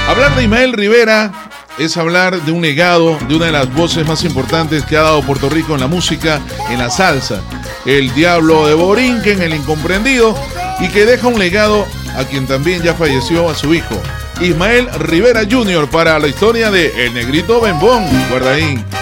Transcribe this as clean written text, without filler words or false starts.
Hablar de Ismael Rivera es hablar de un legado, de una de las voces más importantes que ha dado Puerto Rico en la música, en la salsa. El Diablo de Borinquen, el incomprendido, y que deja un legado a quien también ya falleció, a su hijo, Ismael Rivera Jr., para la historia de El Negrito Bembón. Guarda ahí.